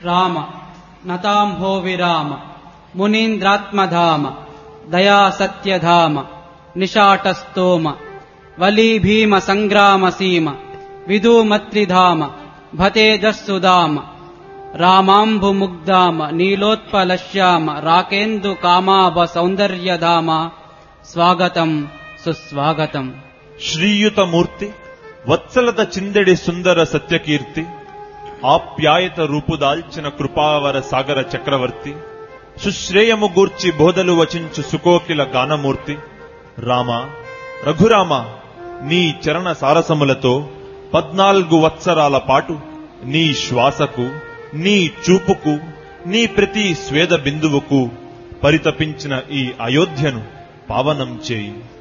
రామ నతాం హో విరామ మునీంద్రాత్మధామ దయా సత్యధామ నిషాటస్తోమ వలీభీమ సంగ్రామ సీమ విదూమత్రిధామ భతేజస్సుదామ రామాంబుముగ్ధామ నీలోత్పలశ్యామ రాకేందు కామాభ సౌందర్యధామ స్వాగతం సుస్వాగతం. శ్రీయుతమూర్తి వత్సలత చిందెడి సుందర సత్యకీర్తి ఆప్యాయత రూపుదాల్చిన కృపావర సాగర చక్రవర్తి సుశ్రేయము గూర్చి బోధలు వచించు సుకోకిల గానమూర్తి రామ రఘురామ నీ చరణ సారసములతో 14 వత్సరాల పాటు నీ శ్వాసకు నీ చూపుకు నీ ప్రతి స్వేద బిందువుకు పరితపించిన ఈ అయోధ్యను పావనం చేయి.